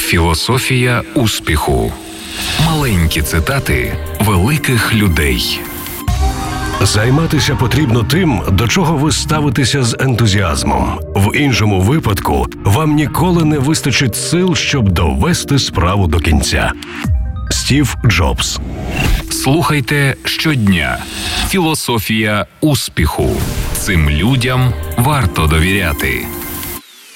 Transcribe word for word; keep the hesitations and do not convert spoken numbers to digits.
Філософія успіху. Маленькі цитати великих людей. Займатися потрібно тим, до чого ви ставитеся з ентузіазмом. В іншому випадку вам ніколи не вистачить сил, щоб довести справу до кінця. Стів Джобс. Слухайте щодня. Філософія успіху. Цим людям варто довіряти.